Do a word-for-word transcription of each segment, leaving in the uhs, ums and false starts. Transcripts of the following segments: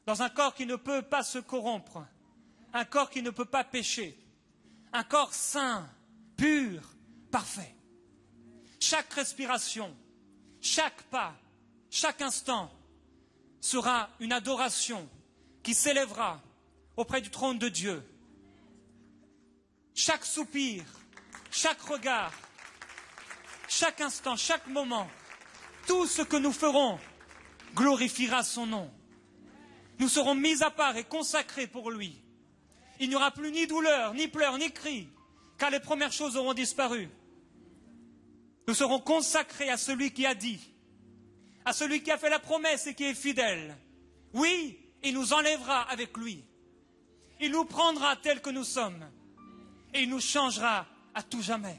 dans un corps qui ne peut pas se corrompre, un corps qui ne peut pas pécher, un corps saint, pur, parfait. Chaque respiration, chaque pas, chaque instant sera une adoration qui s'élèvera auprès du trône de Dieu. Chaque soupir, chaque regard, chaque instant, chaque moment, tout ce que nous ferons glorifiera son nom. Nous serons mis à part et consacrés pour lui. Il n'y aura plus ni douleur, ni pleurs, ni cris, car les premières choses auront disparu. Nous serons consacrés à celui qui a dit, à celui qui a fait la promesse et qui est fidèle. Oui, il nous enlèvera avec lui. Il nous prendra tels que nous sommes. Et il nous changera à tout jamais.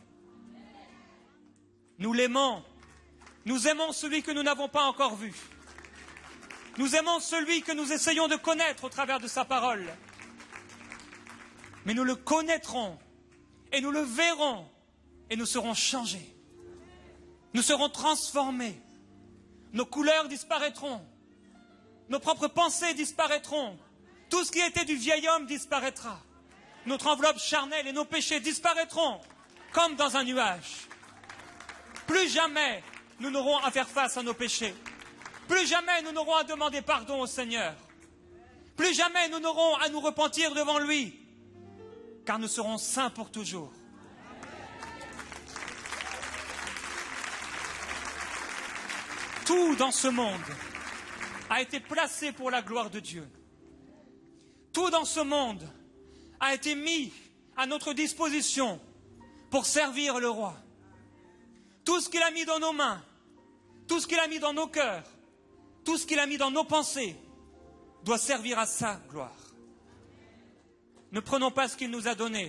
Nous l'aimons. Nous aimons celui que nous n'avons pas encore vu. Nous aimons celui que nous essayons de connaître au travers de sa parole. Mais nous le connaîtrons et nous le verrons et nous serons changés. Nous serons transformés. Nos couleurs disparaîtront. Nos propres pensées disparaîtront. Tout ce qui était du vieil homme disparaîtra. Notre enveloppe charnelle et nos péchés disparaîtront comme dans un nuage. Plus jamais nous n'aurons à faire face à nos péchés. Plus jamais nous n'aurons à demander pardon au Seigneur. Plus jamais nous n'aurons à nous repentir devant lui. Car nous serons saints pour toujours. Tout dans ce monde a été placé pour la gloire de Dieu. Tout dans ce monde a été mis à notre disposition pour servir le roi. Tout ce qu'il a mis dans nos mains, tout ce qu'il a mis dans nos cœurs, tout ce qu'il a mis dans nos pensées doit servir à sa gloire. Ne prenons pas ce qu'il nous a donné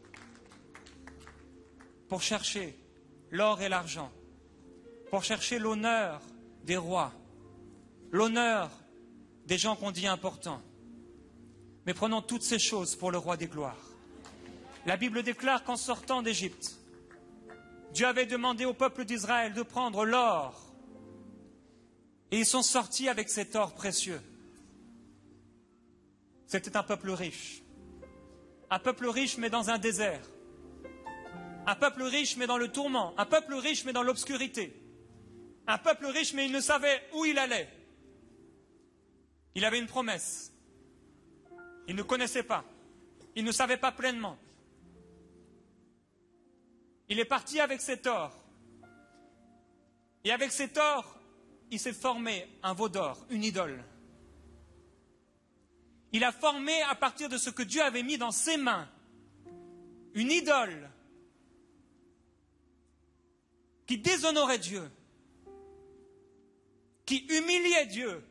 pour chercher l'or et l'argent, pour chercher l'honneur des rois, l'honneur des gens qu'on dit importants. Mais prenons toutes ces choses pour le roi des gloires. La Bible déclare qu'en sortant d'Égypte, Dieu avait demandé au peuple d'Israël de prendre l'or. Et ils sont sortis avec cet or précieux. C'était un peuple riche. Un peuple riche mais dans un désert. Un peuple riche mais dans le tourment. Un peuple riche mais dans l'obscurité. Un peuple riche mais il ne savait où il allait. Il avait une promesse. Il ne connaissait pas. Il ne savait pas pleinement. Il est parti avec cet or. Et avec cet or, il s'est formé un veau d'or, une idole. Il a formé à partir de ce que Dieu avait mis dans ses mains, une idole qui déshonorait Dieu, qui humiliait Dieu.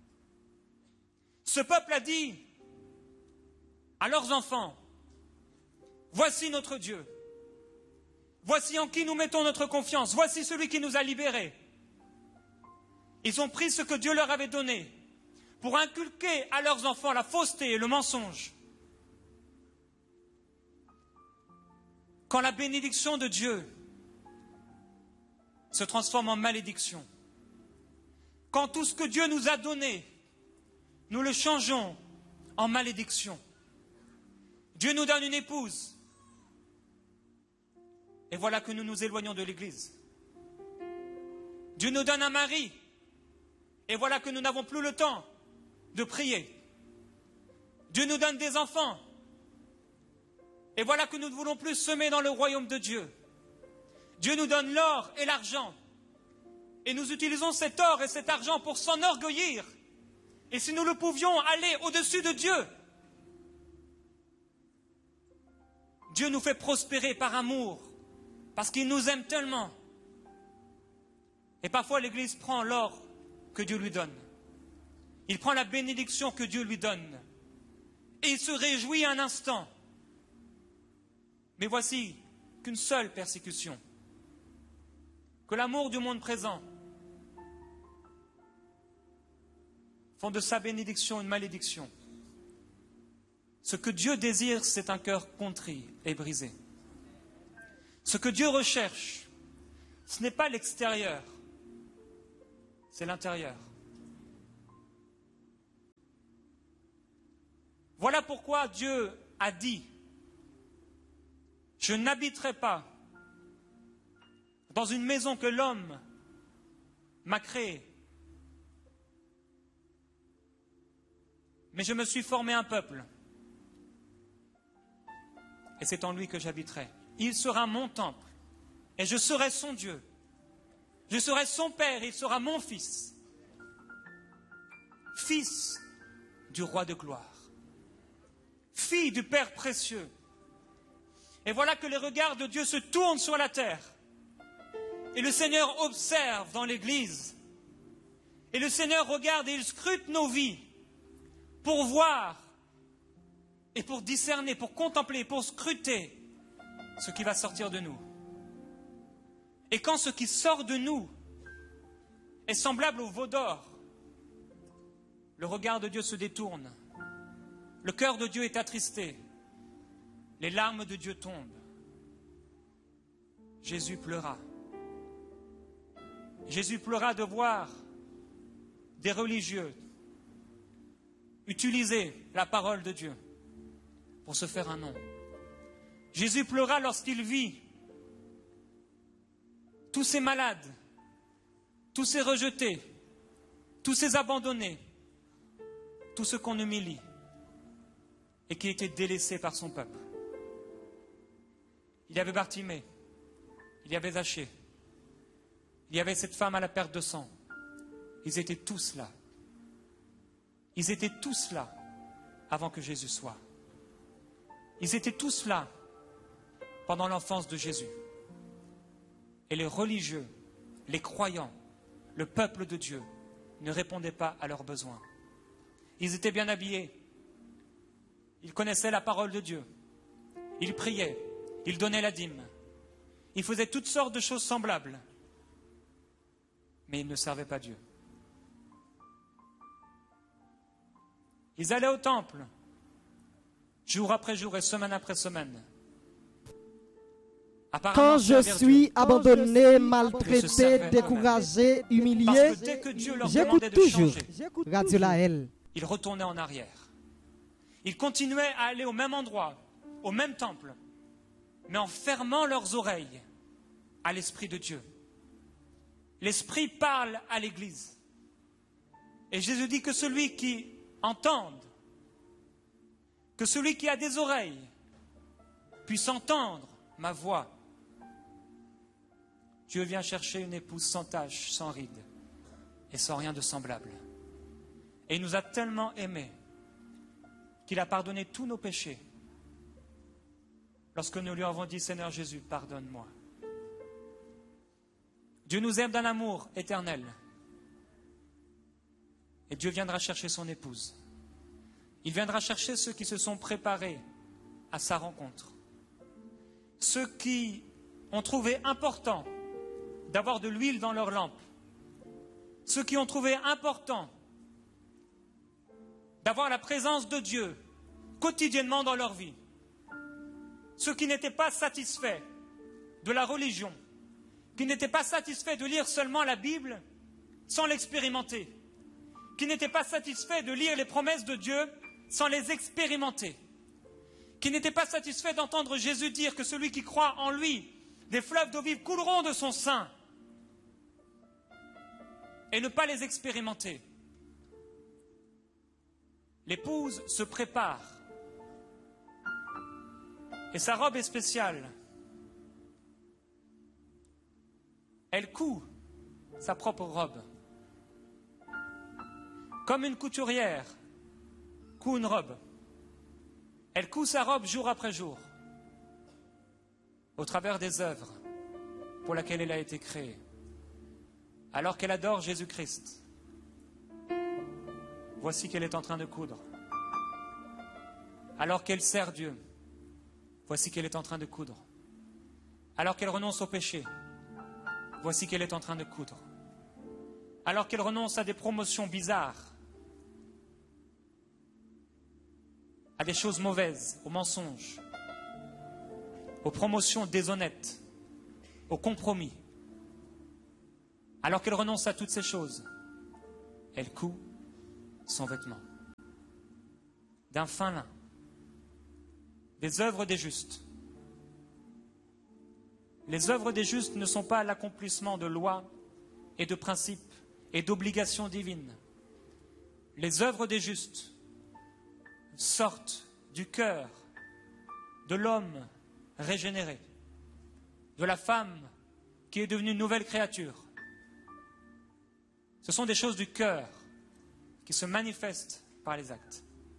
Ce peuple a dit à leurs enfants, voici notre Dieu, voici en qui nous mettons notre confiance, voici celui qui nous a libérés. Ils ont pris ce que Dieu leur avait donné pour inculquer à leurs enfants la fausseté et le mensonge. Quand la bénédiction de Dieu se transforme en malédiction, quand tout ce que Dieu nous a donné, nous le changeons en malédiction. Dieu nous donne une épouse. Et voilà que nous nous éloignons de l'Église. Dieu nous donne un mari. Et voilà que nous n'avons plus le temps de prier. Dieu nous donne des enfants. Et voilà que nous ne voulons plus semer dans le royaume de Dieu. Dieu nous donne l'or et l'argent. Et nous utilisons cet or et cet argent pour s'enorgueillir. Et si nous le pouvions aller au-dessus de Dieu, Dieu nous fait prospérer par amour, parce qu'il nous aime tellement. Et parfois l'Église prend l'or que Dieu lui donne. Il prend la bénédiction que Dieu lui donne. Et il se réjouit un instant. Mais voici qu'une seule persécution, que l'amour du monde présent font de sa bénédiction une malédiction. Ce que Dieu désire, c'est un cœur contrit et brisé. Ce que Dieu recherche, ce n'est pas l'extérieur, c'est l'intérieur. Voilà pourquoi Dieu a dit, je n'habiterai pas dans une maison que l'homme m'a créée, mais je me suis formé un peuple, et c'est en lui que j'habiterai. Il sera mon temple, et je serai son Dieu. Je serai son père, et il sera mon fils, fils du roi de gloire, fille du Père précieux. Et voilà que les regards de Dieu se tournent sur la terre. Et le Seigneur observe dans l'Église. Et le Seigneur regarde et il scrute nos vies pour voir et pour discerner, pour contempler, pour scruter ce qui va sortir de nous. Et quand ce qui sort de nous est semblable au veau d'or, le regard de Dieu se détourne. Le cœur de Dieu est attristé. Les larmes de Dieu tombent. Jésus pleura. Jésus pleura de voir des religieux utiliser la parole de Dieu pour se faire un nom. Jésus pleura lorsqu'il vit tous ces malades, tous ces rejetés, tous ces abandonnés, tous ceux qu'on humilie et qui étaient délaissés par son peuple. Il y avait Bartimée, il y avait Zachée, il y avait cette femme à la perte de sang. Ils étaient tous là. Ils étaient tous là avant que Jésus soit. Ils étaient tous là pendant l'enfance de Jésus. Et les religieux, les croyants, le peuple de Dieu ne répondaient pas à leurs besoins. Ils étaient bien habillés. Ils connaissaient la parole de Dieu. Ils priaient. Ils donnaient la dîme. Ils faisaient toutes sortes de choses semblables. Mais ils ne servaient pas Dieu. Ils allaient au temple, jour après jour et semaine après semaine. Quand je suis abandonné, maltraité, découragé, humilié, j'écoute toujours Radio Laël. Ils retournaient en arrière. Ils continuaient à aller au même endroit, au même temple, mais en fermant leurs oreilles à l'Esprit de Dieu. L'Esprit parle à l'Église. Et Jésus dit que celui qui entende, que celui qui a des oreilles puisse entendre ma voix. Dieu vient chercher une épouse sans tache, sans rides et sans rien de semblable. Et il nous a tellement aimés qu'il a pardonné tous nos péchés lorsque nous lui avons dit « Seigneur Jésus, pardonne-moi ». Dieu nous aime d'un amour éternel. Et Dieu viendra chercher son épouse. Il viendra chercher ceux qui se sont préparés à sa rencontre. Ceux qui ont trouvé important d'avoir de l'huile dans leur lampe. Ceux qui ont trouvé important d'avoir la présence de Dieu quotidiennement dans leur vie. Ceux qui n'étaient pas satisfaits de la religion, qui n'étaient pas satisfaits de lire seulement la Bible sans l'expérimenter, qui n'étaient pas satisfaits de lire les promesses de Dieu sans les expérimenter, qui n'étaient pas satisfaits d'entendre Jésus dire que celui qui croit en lui, des fleuves d'eau vive couleront de son sein, et ne pas les expérimenter. L'épouse se prépare, et sa robe est spéciale. Elle coud sa propre robe. Comme une couturière coud une robe. Elle coud sa robe jour après jour, au travers des œuvres pour lesquelles elle a été créée. Alors qu'elle adore Jésus-Christ, voici qu'elle est en train de coudre. Alors qu'elle sert Dieu, voici qu'elle est en train de coudre. Alors qu'elle renonce au péché, voici qu'elle est en train de coudre. Alors qu'elle renonce à des promotions bizarres, à des choses mauvaises, aux mensonges, aux promotions déshonnêtes, aux compromis. Alors qu'elle renonce à toutes ces choses, elle coud son vêtement. d'un fin lin, des œuvres des justes. Les œuvres des justes ne sont pas l'accomplissement de lois et de principes et d'obligations divines. Les œuvres des justes sortent du cœur de l'homme régénéré, de la femme qui est devenue une nouvelle créature. Ce sont des choses du cœur qui se manifestent par les actes.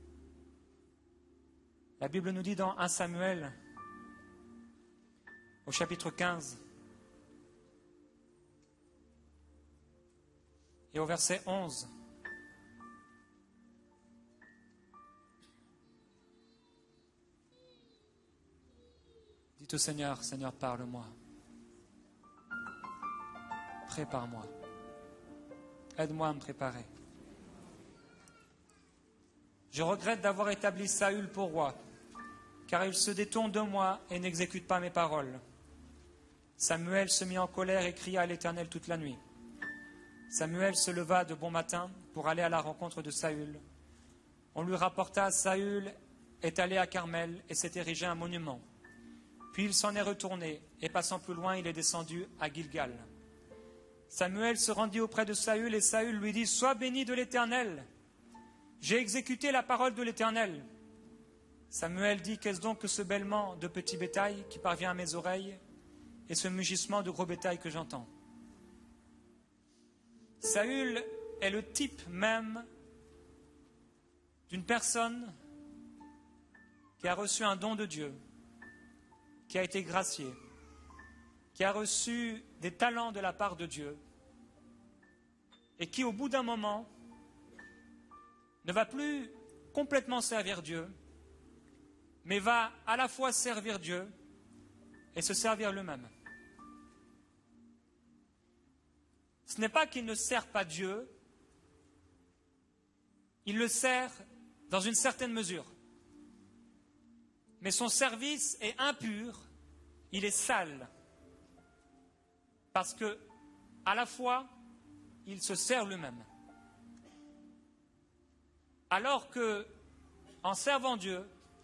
La Bible nous dit dans premier Samuel, au chapitre quinze, et au verset onze, dites au Seigneur, Seigneur, parle-moi, prépare-moi, aide-moi à me préparer. Je regrette d'avoir établi Saül pour roi, car il se détourne de moi et n'exécute pas mes paroles. Samuel se mit en colère et cria à l'Éternel toute la nuit. Samuel se leva de bon matin pour aller à la rencontre de Saül. On lui rapporta, Saül est allé à Carmel et s'est érigé un monument. Puis il s'en est retourné, et passant plus loin, il est descendu à Gilgal. Samuel se rendit auprès de Saül, et Saül lui dit, sois béni de l'Éternel. J'ai exécuté la parole de l'Éternel. Samuel dit, qu'est-ce donc que ce bêlement de petit bétail qui parvient à mes oreilles et ce mugissement de gros bétail que j'entends? Saül est le type même d'une personne qui a reçu un don de Dieu, qui a été gracié, qui a reçu des talents de la part de Dieu et qui, au bout d'un moment, ne va plus complètement servir Dieu, mais va à la fois servir Dieu et se servir lui-même. Ce n'est pas qu'il ne sert pas Dieu, il le sert dans une certaine mesure. Mais son service est impur, il est sale. Parce que, à la fois, il se sert lui-même. Alors que, en servant Dieu,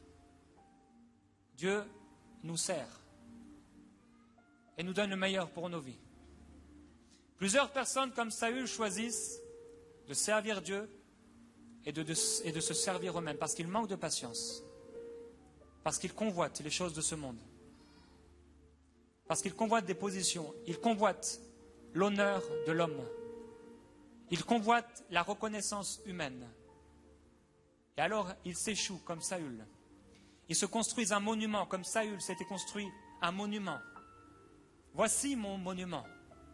Dieu nous sert et nous donne le meilleur pour nos vies. Plusieurs personnes comme Saül choisissent de servir Dieu et de, de, et de se servir eux-mêmes parce qu'ils manquent de patience, parce qu'ils convoitent les choses de ce monde, parce qu'ils convoitent des positions, ils convoitent l'honneur de l'homme, ils convoitent la reconnaissance humaine. Et alors, ils s'échouent comme Saül. Ils se construisent un monument, comme Saül s'était construit un monument. Voici mon monument.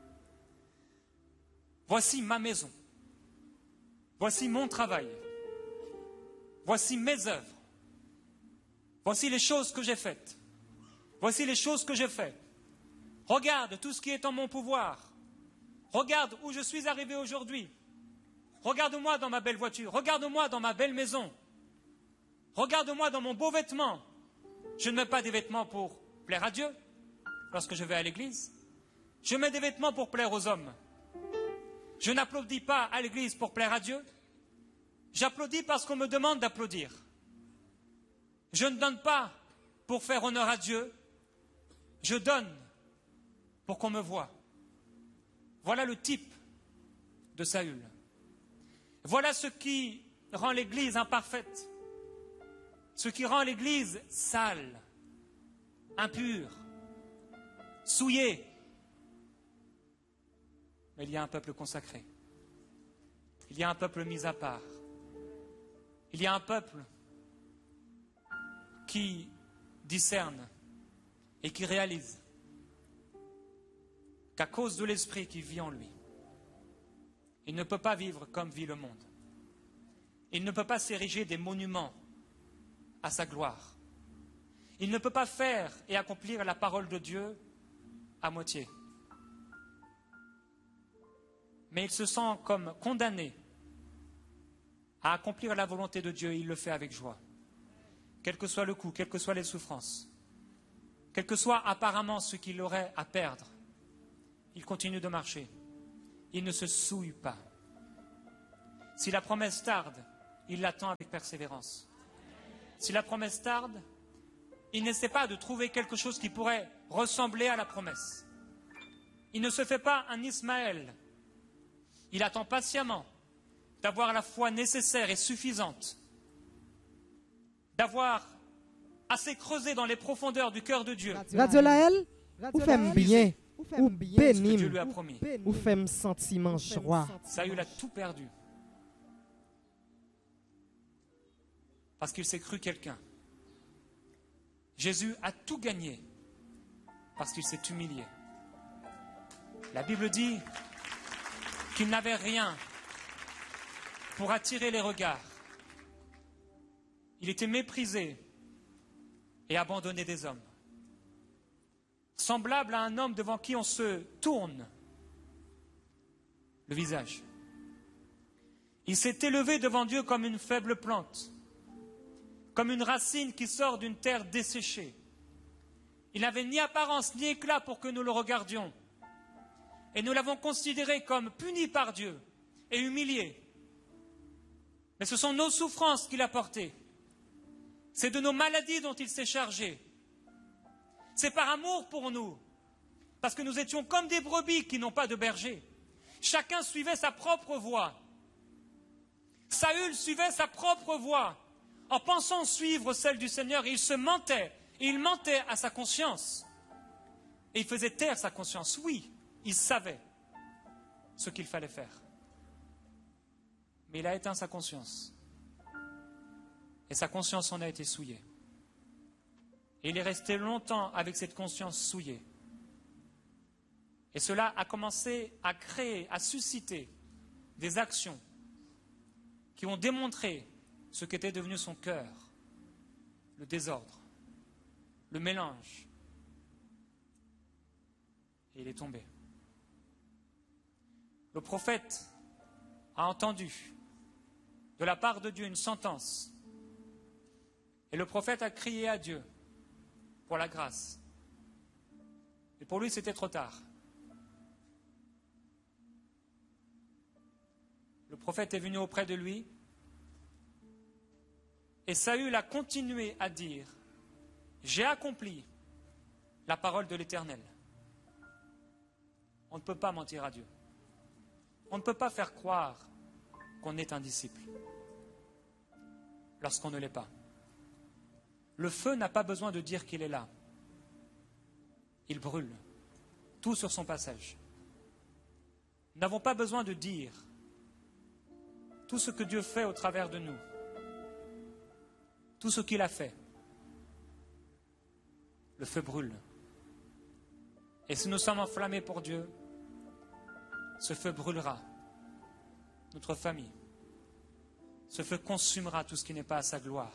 Voici ma maison. Voici mon travail. Voici mes œuvres. Voici les choses que j'ai faites. Voici les choses que je fais. Regarde tout ce qui est en mon pouvoir. Regarde où je suis arrivé aujourd'hui. Regarde-moi dans ma belle voiture. Regarde-moi dans ma belle maison. Regarde-moi dans mon beau vêtement. Je ne mets pas des vêtements pour plaire à Dieu lorsque je vais à l'église. Je mets des vêtements pour plaire aux hommes. Je n'applaudis pas à l'église pour plaire à Dieu. J'applaudis parce qu'on me demande d'applaudir. Je ne donne pas pour faire honneur à Dieu. Je donne pour qu'on me voie. Voilà le type de Saül. Voilà ce qui rend l'Église imparfaite, ce qui rend l'Église sale, impure, souillée. Mais il y a un peuple consacré. Il y a un peuple mis à part. Il y a un peuple qui discerne et qui réalise qu'à cause de l'esprit qui vit en lui, il ne peut pas vivre comme vit le monde. Il ne peut pas s'ériger des monuments à sa gloire. Il ne peut pas faire et accomplir la parole de Dieu à moitié. Mais il se sent comme condamné à accomplir la volonté de Dieu et il le fait avec joie. Quel que soit le coût, quelles que soient les souffrances, quel que soit apparemment ce qu'il aurait à perdre, il continue de marcher. Il ne se souille pas. Si la promesse tarde, il l'attend avec persévérance. si la promesse tarde, il n'essaie pas de trouver quelque chose qui pourrait ressembler à la promesse. Il ne se fait pas un Ismaël. Il attend patiemment d'avoir la foi nécessaire et suffisante, d'avoir assez creusé dans les profondeurs du cœur de Dieu. Radio Laël, ou femme bien, ou bénim, Dieu lui a promis. ou femme sentiment joie. Saül a tout perdu. Parce qu'il s'est cru quelqu'un. Jésus a tout gagné parce qu'il s'est humilié. La Bible dit qu'il n'avait rien pour attirer les regards. Il était méprisé et abandonné des hommes. Semblable à un homme devant qui on se tourne le visage. Il s'est élevé devant Dieu comme une faible plante, comme une racine qui sort d'une terre desséchée. Il n'avait ni apparence ni éclat pour que nous le regardions. Et nous l'avons considéré comme puni par Dieu et humilié. Mais ce sont nos souffrances qu'il a portées. C'est de nos maladies dont il s'est chargé. C'est par amour pour nous, parce que nous étions comme des brebis qui n'ont pas de berger. Chacun suivait sa propre voie. Saül suivait sa propre voie, en pensant suivre celle du Seigneur, et il se mentait, et il mentait à sa conscience. Et il faisait taire sa conscience. Oui, il savait ce qu'il fallait faire. Mais il a éteint sa conscience. Et sa conscience en a été souillée. Et il est resté longtemps avec cette conscience souillée. Et cela a commencé à créer, à susciter des actions qui ont démontré ce qu'était devenu son cœur, le désordre, le mélange. Et il est tombé. Le prophète a entendu de la part de Dieu une sentence. Et le prophète a crié à Dieu pour la grâce. Et pour lui, c'était trop tard. Le prophète est venu auprès de lui. Et Saül a continué à dire, j'ai accompli la parole de l'Éternel. On ne peut pas mentir à Dieu. On ne peut pas faire croire qu'on est un disciple lorsqu'on ne l'est pas. Le feu n'a pas besoin de dire qu'il est là. Il brûle, tout sur son passage. Nous n'avons pas besoin de dire tout ce que Dieu fait au travers de nous, tout ce qu'il a fait. Le feu brûle. Et si nous sommes enflammés pour Dieu, ce feu brûlera notre famille. Ce feu consumera tout ce qui n'est pas à sa gloire.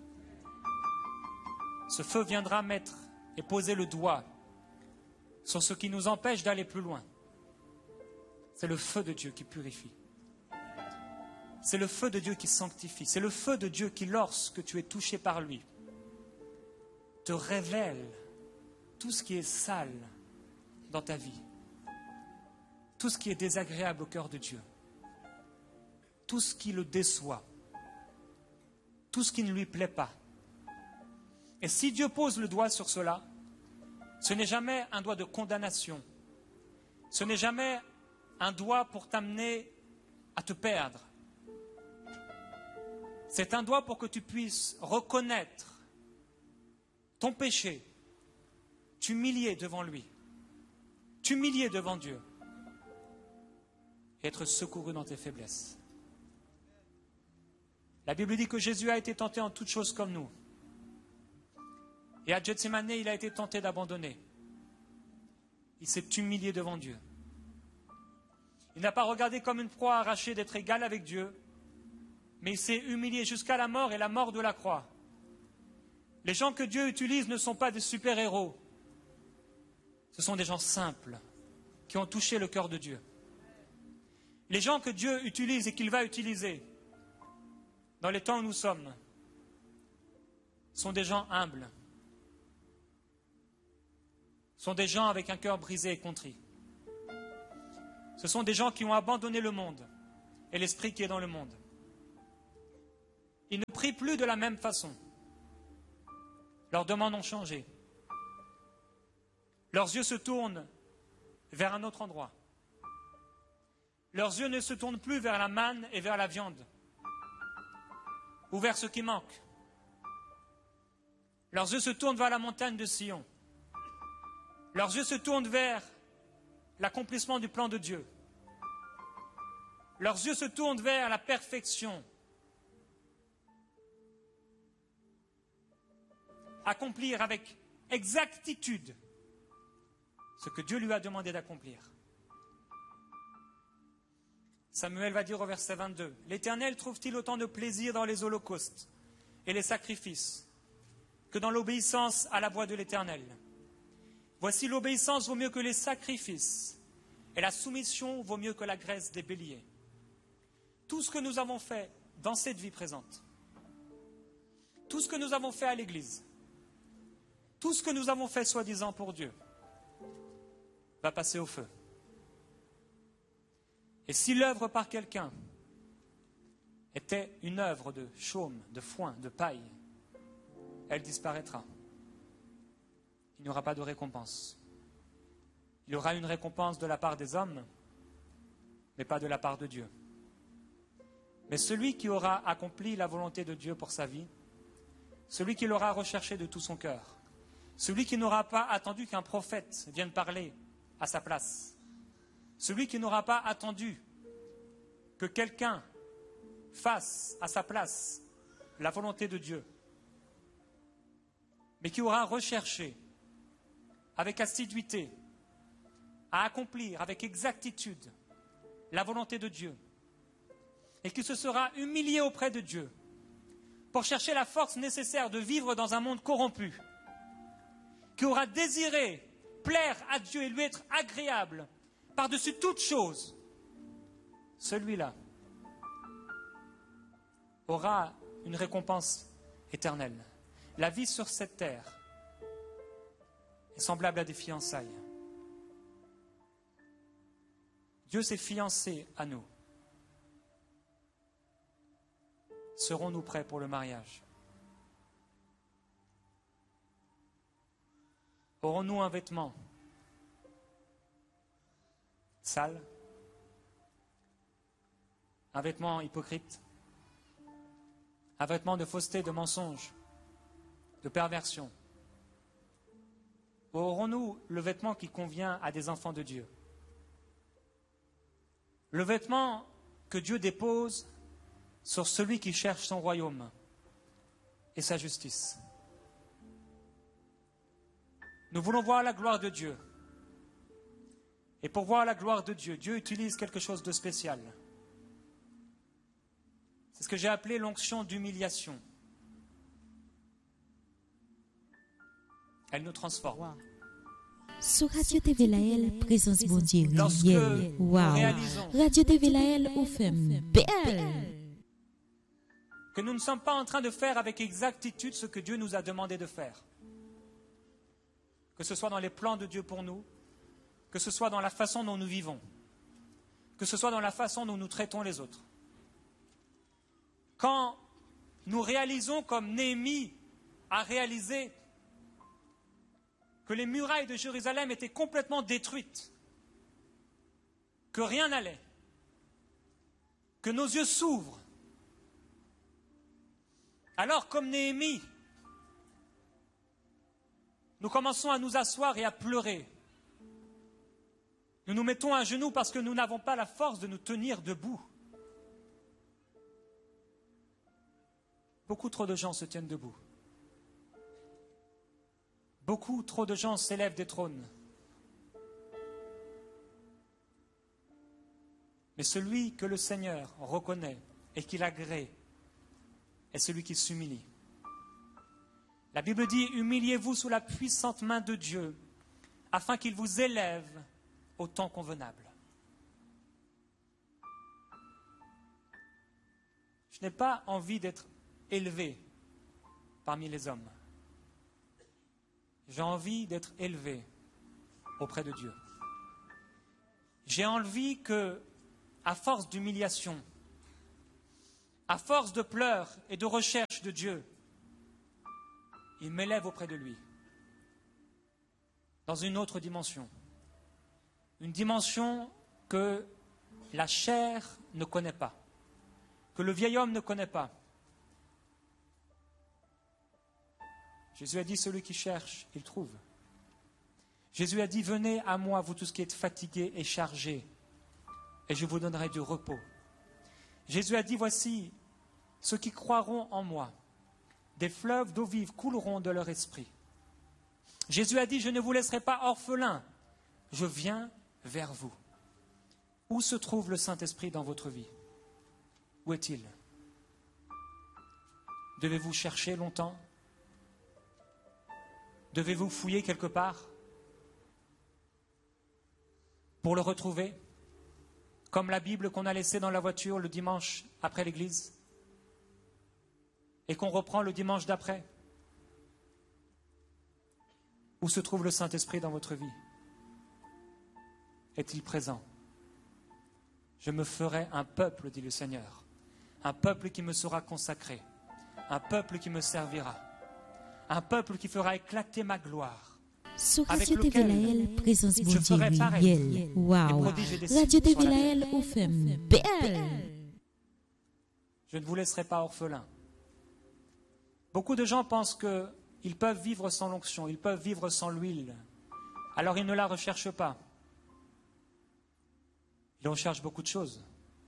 Ce feu viendra mettre et poser le doigt sur ce qui nous empêche d'aller plus loin. C'est le feu de Dieu qui purifie. C'est le feu de Dieu qui sanctifie. C'est le feu de Dieu qui, lorsque tu es touché par lui, te révèle tout ce qui est sale dans ta vie, tout ce qui est désagréable au cœur de Dieu, tout ce qui le déçoit, tout ce qui ne lui plaît pas. Et si Dieu pose le doigt sur cela, ce n'est jamais un doigt de condamnation, ce n'est jamais un doigt pour t'amener à te perdre. C'est un doigt pour que tu puisses reconnaître ton péché, t'humilier devant lui, t'humilier devant Dieu et être secouru dans tes faiblesses. La Bible dit que Jésus a été tenté en toutes choses comme nous. Et à Gethsémane, il a été tenté d'abandonner. Il s'est humilié devant Dieu. Il n'a pas regardé comme une proie arrachée d'être égal avec Dieu, mais il s'est humilié jusqu'à la mort et la mort de la croix. Les gens que Dieu utilise ne sont pas des super-héros. Ce sont des gens simples qui ont touché le cœur de Dieu. Les gens que Dieu utilise et qu'il va utiliser dans les temps où nous sommes sont des gens humbles, sont des gens avec un cœur brisé et contrit. Ce sont des gens qui ont abandonné le monde et l'esprit qui est dans le monde. Ils ne prient plus de la même façon. Leurs demandes ont changé. Leurs yeux se tournent vers un autre endroit. Leurs yeux ne se tournent plus vers la manne et vers la viande, ou vers ce qui manque. Leurs yeux se tournent vers la montagne de Sion. Leurs yeux se tournent vers l'accomplissement du plan de Dieu. Leurs yeux se tournent vers la perfection. Accomplir avec exactitude ce que Dieu lui a demandé d'accomplir. Samuel va dire au verset vingt-deux, « L'Éternel trouve-t-il autant de plaisir dans les holocaustes et les sacrifices que dans l'obéissance à la voix de l'Éternel? Voici l'obéissance vaut mieux que les sacrifices, et la soumission vaut mieux que la graisse des béliers. » Tout ce que nous avons fait dans cette vie présente, tout ce que nous avons fait à l'Église, tout ce que nous avons fait soi-disant pour Dieu, va passer au feu. Et si l'œuvre par quelqu'un était une œuvre de chaume, de foin, de paille, elle disparaîtra. Il n'y aura pas de récompense. Il y aura une récompense de la part des hommes, mais pas de la part de Dieu. Mais celui qui aura accompli la volonté de Dieu pour sa vie, celui qui l'aura recherché de tout son cœur, celui qui n'aura pas attendu qu'un prophète vienne parler à sa place, celui qui n'aura pas attendu que quelqu'un fasse à sa place la volonté de Dieu, mais qui aura recherché avec assiduité à accomplir avec exactitude la volonté de Dieu, et qui se sera humilié auprès de Dieu pour chercher la force nécessaire de vivre dans un monde corrompu, qui aura désiré plaire à Dieu et lui être agréable par-dessus toute chose, celui-là aura une récompense éternelle. La vie sur cette terre est semblable à des fiançailles. Dieu s'est fiancé à nous. Serons-nous prêts pour le mariage? Aurons-nous un vêtement sale, un vêtement hypocrite, un vêtement de fausseté, de mensonge, de perversion? Ou aurons-nous le vêtement qui convient à des enfants de Dieu? Le vêtement que Dieu dépose sur celui qui cherche son royaume et sa justice. Nous voulons voir la gloire de Dieu. Et pour voir la gloire de Dieu, Dieu utilise quelque chose de spécial. C'est ce que j'ai appelé l'onction d'humiliation. Elle nous transforme. Sur Radio T V Lael, présence bon Dieu. Lorsque Yeah. nous Wow. réalisons Radio T V Lael, ou fait belle. que nous ne sommes pas en train de faire avec exactitude ce que Dieu nous a demandé de faire, que ce soit dans les plans de Dieu pour nous, que ce soit dans la façon dont nous vivons, que ce soit dans la façon dont nous traitons les autres. Quand nous réalisons, comme Néhémie a réalisé, que les murailles de Jérusalem étaient complètement détruites, que rien n'allait, que nos yeux s'ouvrent, alors comme Néhémie, nous commençons à nous asseoir et à pleurer. Nous nous mettons à genoux parce que nous n'avons pas la force de nous tenir debout. Beaucoup trop de gens se tiennent debout. Beaucoup trop de gens s'élèvent des trônes. Mais celui que le Seigneur reconnaît et qu'il agrée est celui qui s'humilie. La Bible dit « Humiliez-vous sous la puissante main de Dieu, afin qu'il vous élève au temps convenable. » Je n'ai pas envie d'être élevé parmi les hommes. J'ai envie d'être élevé auprès de Dieu. J'ai envie que, à force d'humiliation, à force de pleurs et de recherche de Dieu, il m'élève auprès de lui, dans une autre dimension, une dimension que la chair ne connaît pas, que le vieil homme ne connaît pas. Jésus a dit, celui qui cherche, il trouve. Jésus a dit, venez à moi, vous tous qui êtes fatigués et chargés, et je vous donnerai du repos. Jésus a dit, voici, ceux qui croiront en moi, des fleuves d'eau vive couleront de leur esprit. Jésus a dit, je ne vous laisserai pas orphelins, je viens vers vous. Où se trouve le Saint-Esprit dans votre vie? Où est-il? Devez-vous chercher longtemps? Devez-vous fouiller quelque part pour le retrouver? Comme la Bible qu'on a laissée dans la voiture le dimanche après l'église et qu'on reprend le dimanche d'après. Où se trouve le Saint-Esprit dans votre vie? Est-il présent? Je me ferai un peuple, dit le Seigneur, un peuple qui me sera consacré, un peuple qui me servira, un peuple qui fera éclater ma gloire. Sur Radio T V Lael, présence bon Dieu, wow. Radio T V Lael, au femme belle. Je ne vous laisserai pas orphelins. Beaucoup de gens pensent qu'ils peuvent vivre sans l'onction, ils peuvent vivre sans l'huile. Alors ils ne la recherchent pas. Ils recherchent beaucoup de choses.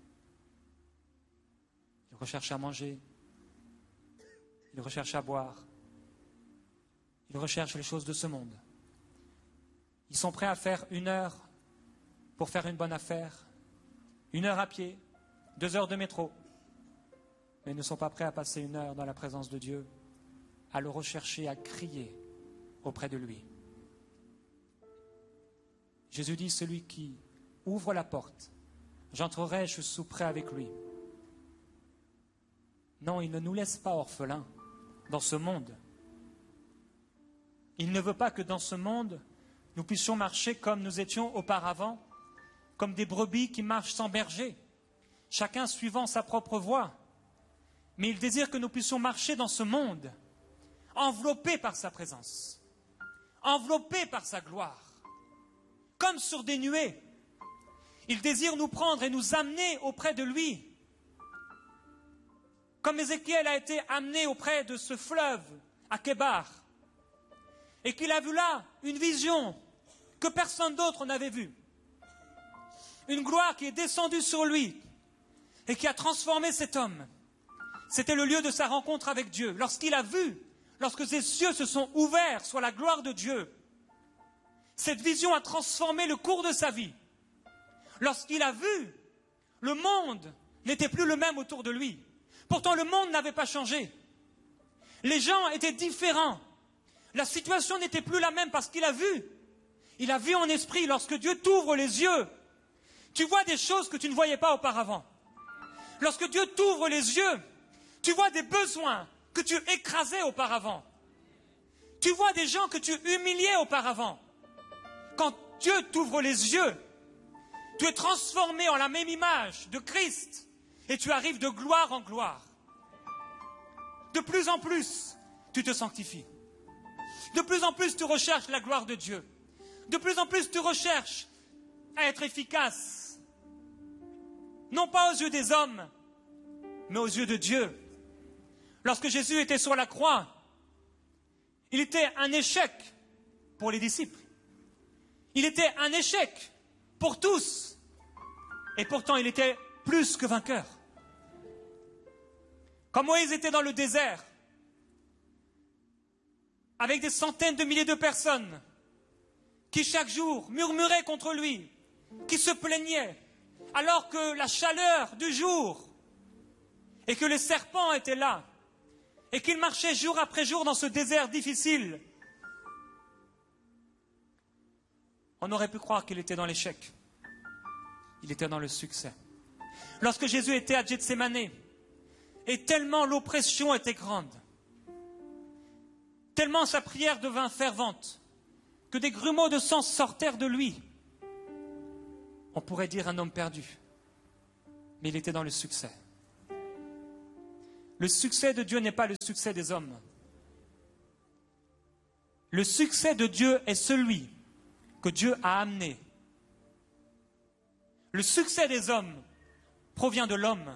Ils recherchent à manger. Ils recherchent à boire. Ils recherchent les choses de ce monde. Ils sont prêts à faire une heure pour faire une bonne affaire, une heure à pied, deux heures de métro, mais ils ne sont pas prêts à passer une heure dans la présence de Dieu, à le rechercher, à crier auprès de lui. Jésus dit, celui qui ouvre la porte, j'entrerai, je souperai avec lui. Non, il ne nous laisse pas orphelins dans ce monde. Il ne veut pas que dans ce monde, nous puissions marcher comme nous étions auparavant, comme des brebis qui marchent sans berger, chacun suivant sa propre voie. Mais il désire que nous puissions marcher dans ce monde, enveloppés par sa présence, enveloppés par sa gloire, comme sur des nuées. Il désire nous prendre et nous amener auprès de lui, comme Ézéchiel a été amené auprès de ce fleuve à Kébar, et qu'il a vu là une vision que personne d'autre n'avait vue. Une gloire qui est descendue sur lui et qui a transformé cet homme. C'était le lieu de sa rencontre avec Dieu. Lorsqu'il a vu, lorsque ses cieux se sont ouverts sur la gloire de Dieu, cette vision a transformé le cours de sa vie. Lorsqu'il a vu, le monde n'était plus le même autour de lui. Pourtant, le monde n'avait pas changé. Les gens étaient différents. La situation n'était plus la même parce qu'il a vu. Il a vu en esprit, lorsque Dieu t'ouvre les yeux, tu vois des choses que tu ne voyais pas auparavant. Lorsque Dieu t'ouvre les yeux, tu vois des besoins que tu écrasais auparavant. Tu vois des gens que tu humiliais auparavant. Quand Dieu t'ouvre les yeux, tu es transformé en la même image de Christ et tu arrives de gloire en gloire. De plus en plus, tu te sanctifies. De plus en plus, tu recherches la gloire de Dieu. De plus en plus, tu recherches à être efficace. Non pas aux yeux des hommes, mais aux yeux de Dieu. Lorsque Jésus était sur la croix, il était un échec pour les disciples. Il était un échec pour tous. Et pourtant, il était plus que vainqueur. Quand Moïse était dans le désert, avec des centaines de milliers de personnes qui chaque jour murmuraient contre lui, qui se plaignaient, alors que la chaleur du jour et que les serpents étaient là, et qu'il marchait jour après jour dans ce désert difficile, on aurait pu croire qu'il était dans l'échec. Il était dans le succès. Lorsque Jésus était à Gethsémanée, et tellement l'oppression était grande, tellement sa prière devint fervente, que des grumeaux de sang sortèrent de lui. On pourrait dire un homme perdu, mais il était dans le succès. Le succès de Dieu n'est pas le succès des hommes. Le succès de Dieu est celui que Dieu a amené. Le succès des hommes provient de l'homme.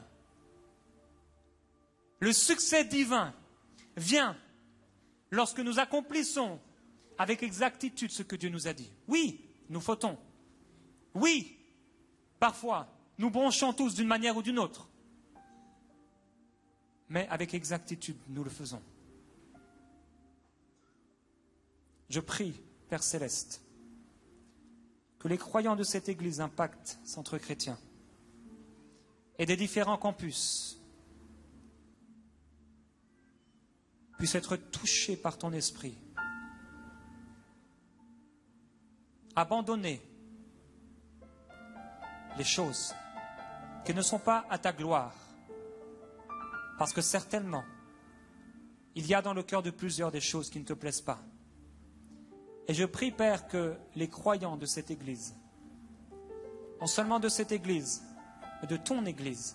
Le succès divin vient lorsque nous accomplissons avec exactitude ce que Dieu nous a dit. Oui, nous fautons. Oui, parfois, nous bronchons tous d'une manière ou d'une autre. Mais avec exactitude, nous le faisons. Je prie, Père Céleste, que les croyants de cette Église Impact Centre Chrétien et des différents campus puissent être touchés par ton esprit, abandonner les choses qui ne sont pas à ta gloire, parce que certainement, il y a dans le cœur de plusieurs des choses qui ne te plaisent pas. Et je prie, Père, que les croyants de cette Église, non seulement de cette Église, mais de ton Église,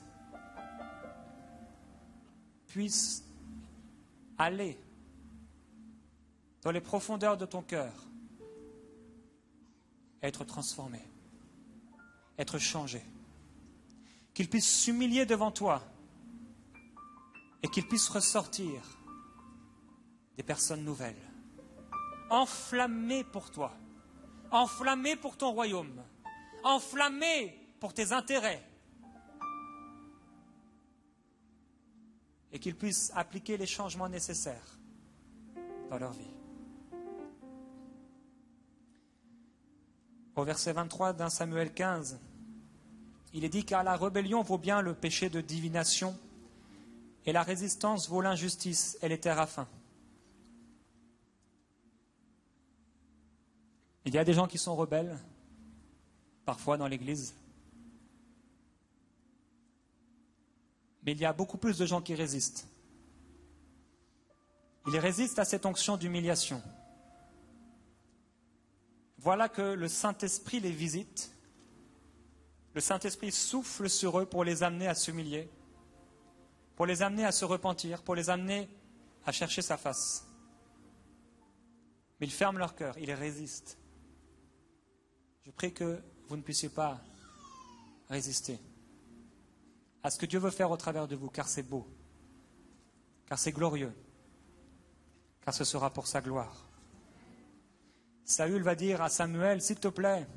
puissent aller dans les profondeurs de ton cœur, être transformés, être changés, qu'ils puissent s'humilier devant toi et qu'ils puissent ressortir des personnes nouvelles, enflammées pour toi, enflammées pour ton royaume, enflammées pour tes intérêts, et qu'ils puissent appliquer les changements nécessaires dans leur vie. Au verset vingt-trois d'un Samuel quinze, il est dit « Car la rébellion vaut bien le péché de divination, et la résistance vaut l'injustice et les téraphins. » Il y a des gens qui sont rebelles, parfois dans l'Église, mais il y a beaucoup plus de gens qui résistent. Ils résistent à cette onction d'humiliation. Voilà que le Saint-Esprit les visite. Le Saint-Esprit souffle sur eux pour les amener à s'humilier, pour les amener à se repentir, pour les amener à chercher sa face. Mais ils ferment leur cœur, ils résistent. Je prie que vous ne puissiez pas résister à ce que Dieu veut faire au travers de vous, car c'est beau, car c'est glorieux, car ce sera pour sa gloire. Saül va dire à Samuel, s'il te plaît,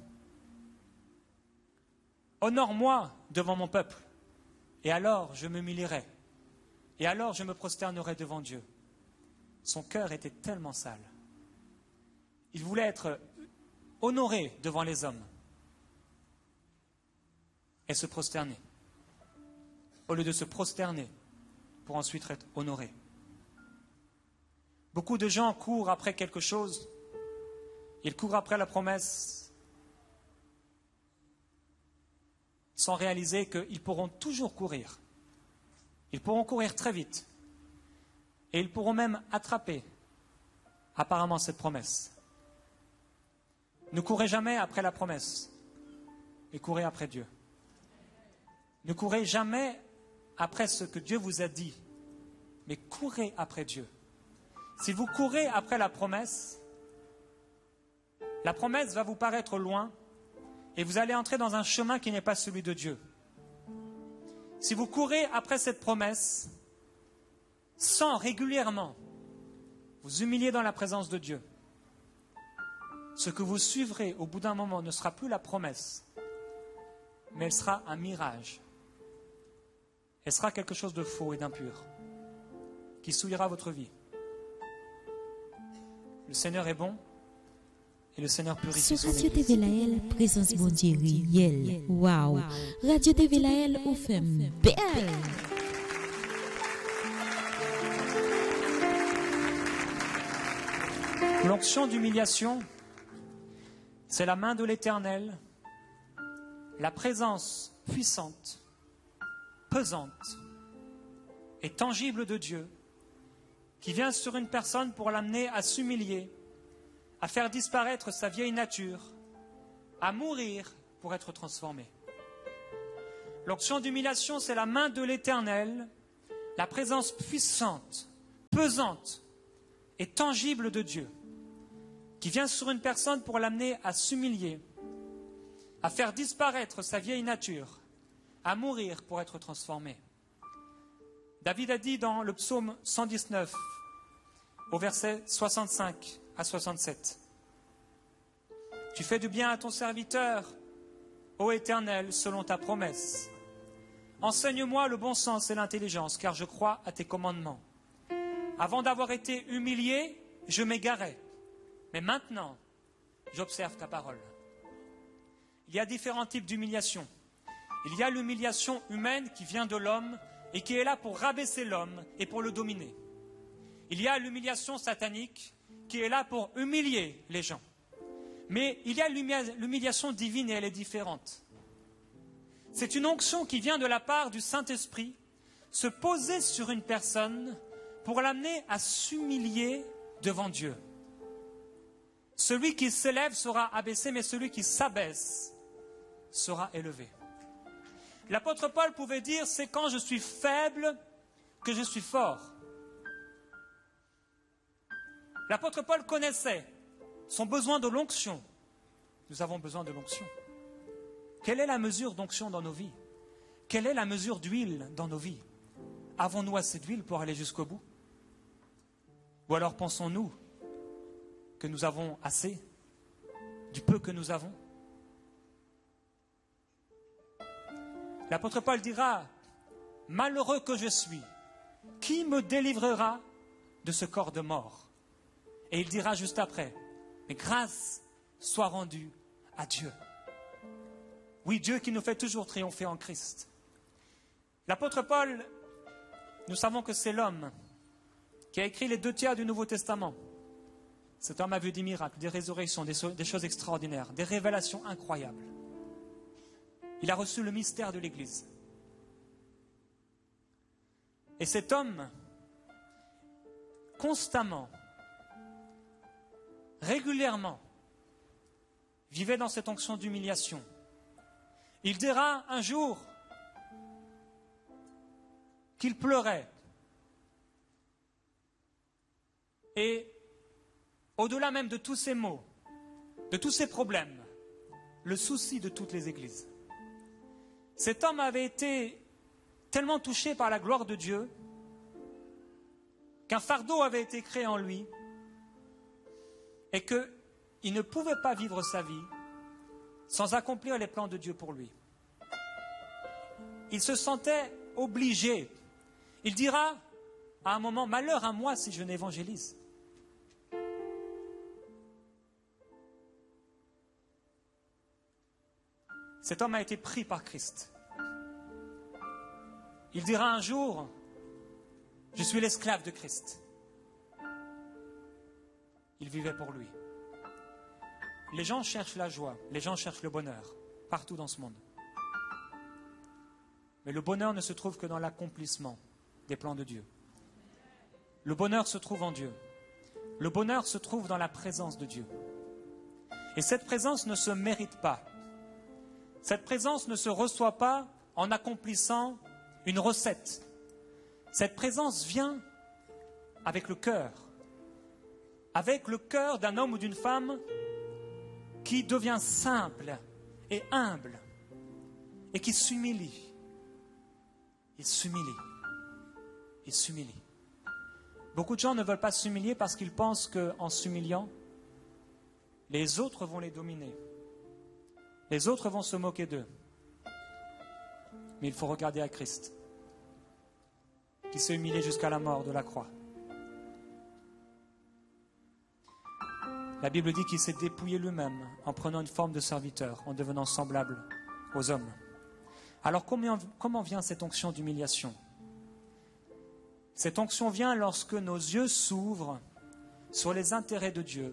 honore-moi devant mon peuple, et alors je m'humilierai, et alors je me prosternerai devant Dieu. Son cœur était tellement sale. Il voulait être honoré devant les hommes et se prosterner, au lieu de se prosterner pour ensuite être honoré. Beaucoup de gens courent après quelque chose, ils courent après la promesse sans réaliser qu'ils pourront toujours courir. Ils pourront courir très vite et ils pourront même attraper apparemment cette promesse. Ne courez jamais après la promesse, mais courez après Dieu. Ne courez jamais après ce que Dieu vous a dit, mais courez après Dieu. Si vous courez après la promesse, la promesse va vous paraître loin et vous allez entrer dans un chemin qui n'est pas celui de Dieu. Si vous courez après cette promesse, sans régulièrement vous humilier dans la présence de Dieu, ce que vous suivrez au bout d'un moment ne sera plus la promesse, mais elle sera un mirage. Elle sera quelque chose de faux et d'impur, qui souillera votre vie. Le Seigneur est bon, et le Seigneur purifie son Radio Église. T V Laël, présence bon Dieu réel. Waouh! Radio T V Laël, ou fait belle! L'onction d'humiliation, c'est la main de l'Éternel, la présence puissante, pesante et tangible de Dieu qui vient sur une personne pour l'amener à s'humilier, à faire disparaître sa vieille nature, à mourir pour être transformé. L'onction d'humiliation, c'est la main de l'Éternel, la présence puissante, pesante et tangible de Dieu qui vient sur une personne pour l'amener à s'humilier, à faire disparaître sa vieille nature, à mourir pour être transformé. David a dit dans le psaume cent dix-neuf, au verset soixante-cinq à soixante-sept, « Tu fais du bien à ton serviteur, ô Éternel, selon ta promesse. Enseigne-moi le bon sens et l'intelligence, car je crois à tes commandements. Avant d'avoir été humilié, je m'égarais, mais maintenant, j'observe ta parole. » Il y a différents types d'humiliation. Il y a l'humiliation humaine qui vient de l'homme et qui est là pour rabaisser l'homme et pour le dominer. Il y a l'humiliation satanique qui est là pour humilier les gens. Mais il y a l'humiliation divine et elle est différente. C'est une onction qui vient de la part du Saint-Esprit se poser sur une personne pour l'amener à s'humilier devant Dieu. Celui qui s'élève sera abaissé, mais celui qui s'abaisse sera élevé. L'apôtre Paul pouvait dire, c'est quand je suis faible que je suis fort. L'apôtre Paul connaissait son besoin de l'onction. Nous avons besoin de l'onction. Quelle est la mesure d'onction dans nos vies? Quelle est la mesure d'huile dans nos vies? Avons-nous assez d'huile pour aller jusqu'au bout? Ou alors pensons-nous que nous avons assez du peu que nous avons? L'apôtre Paul dira, « Malheureux que je suis, qui me délivrera de ce corps de mort ?» Et il dira juste après, « Mais grâce soit rendue à Dieu. » Oui, Dieu qui nous fait toujours triompher en Christ. L'apôtre Paul, nous savons que c'est l'homme qui a écrit les deux tiers du Nouveau Testament. Cet homme a vu des miracles, des résurrections, des, des choses extraordinaires, des révélations incroyables. Il a reçu le mystère de l'Église. Et cet homme, constamment, régulièrement, vivait dans cette onction d'humiliation. Il dira un jour qu'il pleurait. Et au-delà même de tous ces maux, de tous ces problèmes, le souci de toutes les églises. Cet homme avait été tellement touché par la gloire de Dieu qu'un fardeau avait été créé en lui et qu'il ne pouvait pas vivre sa vie sans accomplir les plans de Dieu pour lui. Il se sentait obligé. Il dira à un moment, « Malheur à moi si je n'évangélise. » Cet homme a été pris par Christ. Il dira un jour, « Je suis l'esclave de Christ. » Il vivait pour lui. Les gens cherchent la joie, les gens cherchent le bonheur, partout dans ce monde. Mais le bonheur ne se trouve que dans l'accomplissement des plans de Dieu. Le bonheur se trouve en Dieu. Le bonheur se trouve dans la présence de Dieu. Et cette présence ne se mérite pas. Cette présence ne se reçoit pas en accomplissant une recette. Cette présence vient avec le cœur. Avec le cœur d'un homme ou d'une femme qui devient simple et humble et qui s'humilie. Il s'humilie. Il s'humilie. Beaucoup de gens ne veulent pas s'humilier parce qu'ils pensent qu'en s'humiliant, les autres vont les dominer. Les autres vont se moquer d'eux. Mais il faut regarder à Christ, qui s'est humilié jusqu'à la mort de la croix. La Bible dit qu'il s'est dépouillé lui-même en prenant une forme de serviteur, en devenant semblable aux hommes. Alors comment, comment vient cette onction d'humiliation? Cette onction vient lorsque nos yeux s'ouvrent sur les intérêts de Dieu,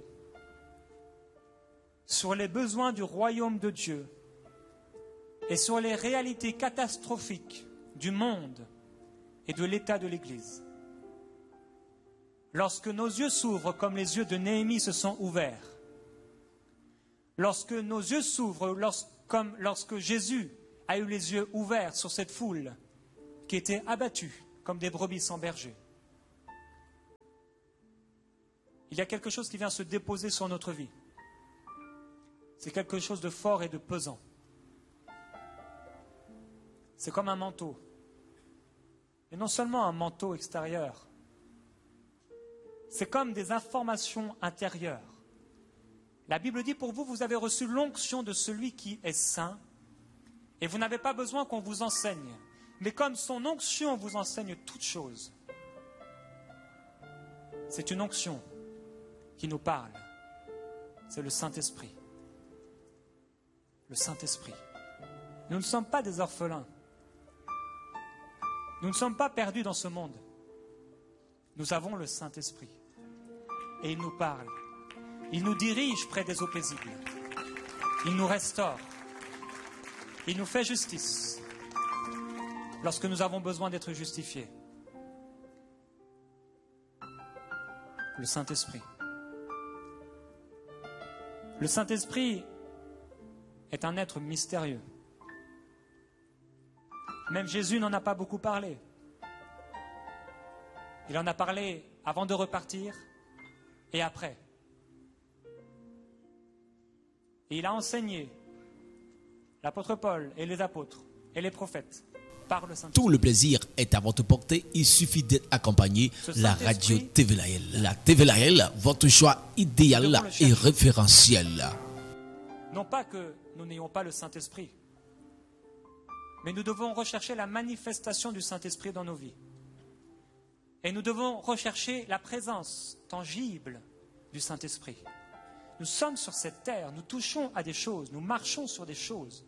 sur les besoins du royaume de Dieu et sur les réalités catastrophiques du monde et de l'état de l'Église. Lorsque nos yeux s'ouvrent comme les yeux de Néhémie se sont ouverts, lorsque nos yeux s'ouvrent lorsque, comme lorsque Jésus a eu les yeux ouverts sur cette foule qui était abattue comme des brebis sans berger, il y a quelque chose qui vient se déposer sur notre vie. C'est quelque chose de fort et de pesant. C'est comme un manteau. Et non seulement un manteau extérieur, c'est comme des informations intérieures. La Bible dit, pour vous, vous avez reçu l'onction de celui qui est saint, et vous n'avez pas besoin qu'on vous enseigne. Mais comme son onction vous enseigne toutes choses, c'est une onction qui nous parle. C'est le Saint-Esprit. Le Saint-Esprit. Nous ne sommes pas des orphelins. Nous ne sommes pas perdus dans ce monde. Nous avons le Saint-Esprit. Et il nous parle. Il nous dirige près des eaux paisibles. Il nous restaure. Il nous fait justice lorsque nous avons besoin d'être justifiés. Le Saint-Esprit. Le Saint-Esprit est un être mystérieux. Même Jésus n'en a pas beaucoup parlé. Il en a parlé avant de repartir et après. Et il a enseigné, l'apôtre Paul et les apôtres et les prophètes, par le Saint-Esprit. Tout le plaisir est à votre portée. Il suffit d'être accompagné. La radio T V L. La T V L, votre choix idéal et référentiel. Non pas que nous n'ayons pas le Saint-Esprit, mais nous devons rechercher la manifestation du Saint-Esprit dans nos vies. Et nous devons rechercher la présence tangible du Saint-Esprit. Nous sommes sur cette terre, nous touchons à des choses, nous marchons sur des choses.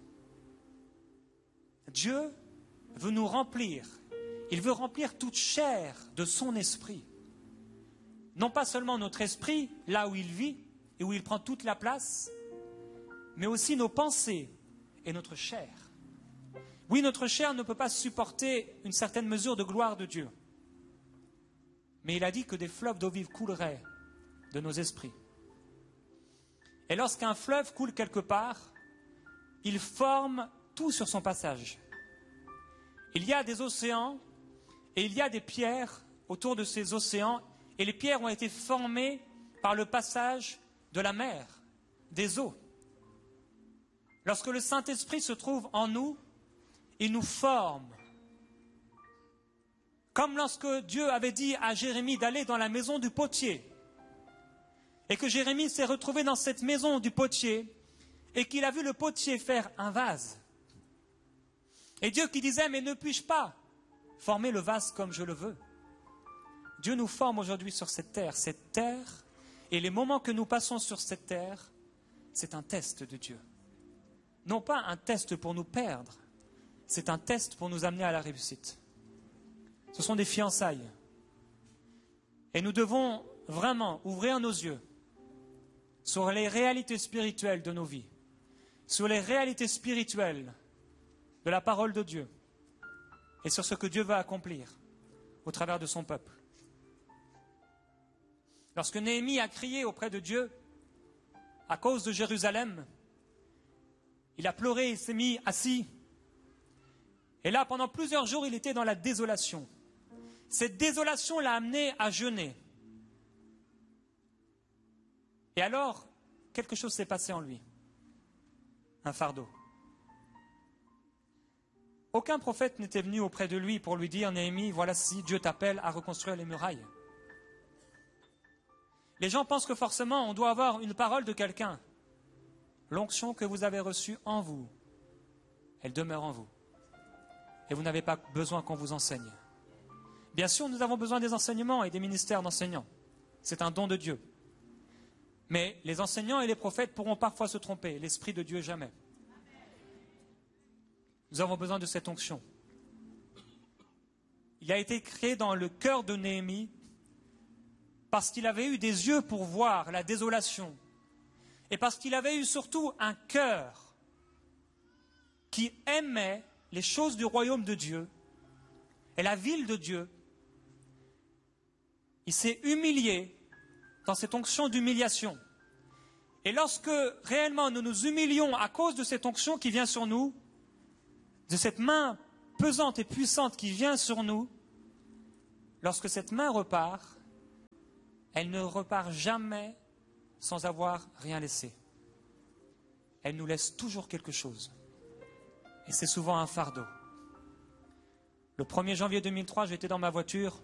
Dieu veut nous remplir. Il veut remplir toute chair de son esprit. Non pas seulement notre esprit, là où il vit et où il prend toute la place, mais aussi nos pensées et notre chair. Oui, notre chair ne peut pas supporter une certaine mesure de gloire de Dieu. Mais il a dit que des fleuves d'eau vive couleraient de nos esprits. Et lorsqu'un fleuve coule quelque part, il forme tout sur son passage. Il y a des océans et il y a des pierres autour de ces océans, et les pierres ont été formées par le passage de la mer, des eaux. Lorsque le Saint-Esprit se trouve en nous, il nous forme. Comme lorsque Dieu avait dit à Jérémie d'aller dans la maison du potier, et que Jérémie s'est retrouvé dans cette maison du potier, et qu'il a vu le potier faire un vase. Et Dieu qui disait, mais ne puis-je pas former le vase comme je le veux? Dieu nous forme aujourd'hui sur cette terre. Cette terre, et les moments que nous passons sur cette terre, c'est un test de Dieu. Non pas un test pour nous perdre, c'est un test pour nous amener à la réussite. Ce sont des fiançailles. Et nous devons vraiment ouvrir nos yeux sur les réalités spirituelles de nos vies, sur les réalités spirituelles de la parole de Dieu et sur ce que Dieu va accomplir au travers de son peuple. Lorsque Néhémie a crié auprès de Dieu à cause de Jérusalem, il a pleuré, il s'est mis assis. Et là, pendant plusieurs jours, il était dans la désolation. Cette désolation l'a amené à jeûner. Et alors, quelque chose s'est passé en lui. Un fardeau. Aucun prophète n'était venu auprès de lui pour lui dire, Néhémie, voilà si Dieu t'appelle à reconstruire les murailles. Les gens pensent que forcément, on doit avoir une parole de quelqu'un. L'onction que vous avez reçue en vous, elle demeure en vous. Et vous n'avez pas besoin qu'on vous enseigne. Bien sûr, nous avons besoin des enseignements et des ministères d'enseignants. C'est un don de Dieu. Mais les enseignants et les prophètes pourront parfois se tromper. L'Esprit de Dieu, jamais. Nous avons besoin de cette onction. Il a été créé dans le cœur de Néhémie parce qu'il avait eu des yeux pour voir la désolation et parce qu'il avait eu surtout un cœur qui aimait les choses du royaume de Dieu et la ville de Dieu. Il s'est humilié dans cette onction d'humiliation. Et lorsque réellement nous nous humilions à cause de cette onction qui vient sur nous, de cette main pesante et puissante qui vient sur nous, lorsque cette main repart, elle ne repart jamais sans avoir rien laissé. Elle nous laisse toujours quelque chose. Et c'est souvent un fardeau. Le premier janvier deux mille trois, j'étais dans ma voiture.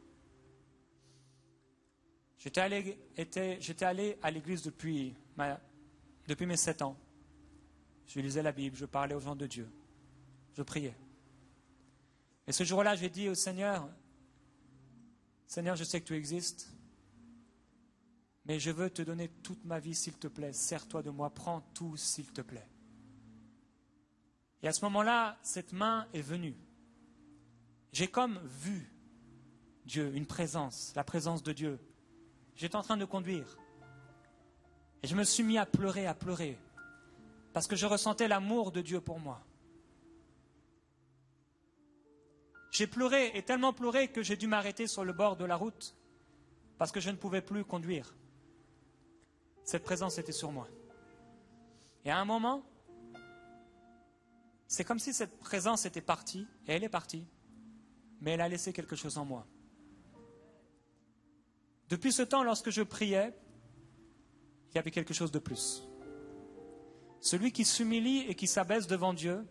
J'étais allé, était, j'étais allé à l'église depuis, ma, depuis mes sept ans. Je lisais la Bible, je parlais aux gens de Dieu. Je priais. Et ce jour-là, j'ai dit au Seigneur, Seigneur, je sais que tu existes, mais je veux te donner toute ma vie, s'il te plaît. Sers-toi de moi, prends tout, s'il te plaît. Et à ce moment-là, cette main est venue. J'ai comme vu Dieu, une présence, la présence de Dieu. J'étais en train de conduire. Et je me suis mis à pleurer, à pleurer, parce que je ressentais l'amour de Dieu pour moi. J'ai pleuré, et tellement pleuré que j'ai dû m'arrêter sur le bord de la route, parce que je ne pouvais plus conduire. Cette présence était sur moi. Et à un moment, c'est comme si cette présence était partie, et elle est partie, mais elle a laissé quelque chose en moi. Depuis ce temps, lorsque je priais, il y avait quelque chose de plus. Celui qui s'humilie et qui s'abaisse devant Dieu,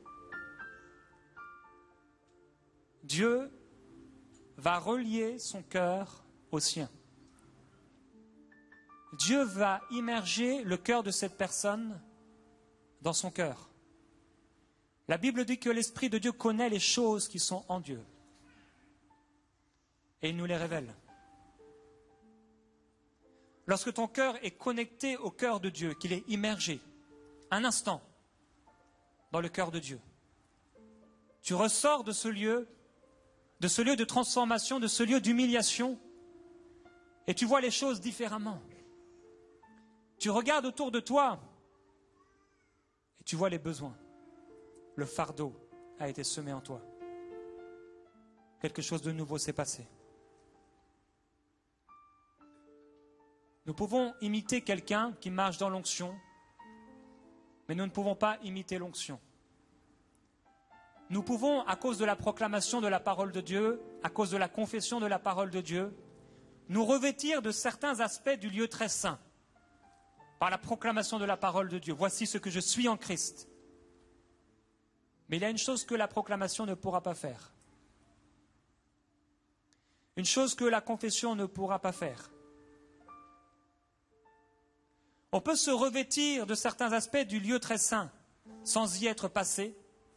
Dieu va relier son cœur au sien. Dieu va immerger le cœur de cette personne dans son cœur. La Bible dit que l'Esprit de Dieu connaît les choses qui sont en Dieu. Et il nous les révèle. Lorsque ton cœur est connecté au cœur de Dieu, qu'il est immergé, un instant, dans le cœur de Dieu, tu ressors de ce lieu, de ce lieu de transformation, de ce lieu d'humiliation, et tu vois les choses différemment. Tu regardes autour de toi, et tu vois les besoins. Le fardeau a été semé en toi. Quelque chose de nouveau s'est passé. Nous pouvons imiter quelqu'un qui marche dans l'onction, mais nous ne pouvons pas imiter l'onction. Nous pouvons, à cause de la proclamation de la parole de Dieu, à cause de la confession de la parole de Dieu, nous revêtir de certains aspects du lieu très saint, par la proclamation de la parole de Dieu. Voici ce que je suis en Christ. Mais il y a une chose que la proclamation ne pourra pas faire. Une chose que la confession ne pourra pas faire. On peut se revêtir de certains aspects du lieu très saint sans y être passé,